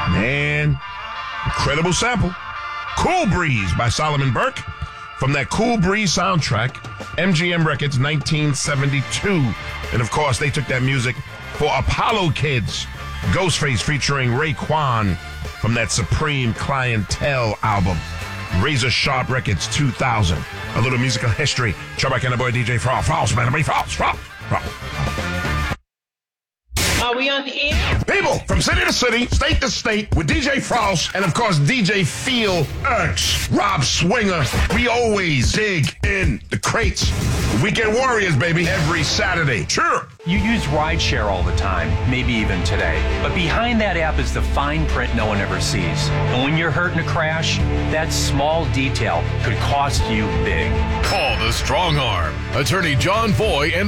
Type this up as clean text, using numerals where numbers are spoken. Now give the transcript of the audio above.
Man, incredible sample. Cool Breeze by Solomon Burke from that Cool Breeze soundtrack, MGM Records, 1972. And of course, they took that music for Apollo Kids, Ghostface featuring Raekwon from that Supreme Clientele album, Razor Sharp Records, 2000. A little musical history. Trouble and the boy DJ Frost, man, Frost. Are we on the air? People from city to city, state to state, with DJ Frost and, of course, DJ Feel X, Rob Swinger. We always dig in the crates. Weekend Warriors, baby, every Saturday. Sure. You use rideshare all the time, maybe even today. But behind that app is the fine print no one ever sees. And when you're hurt in a crash, that small detail could cost you big. Call the Strong Arm. Attorney John Foy and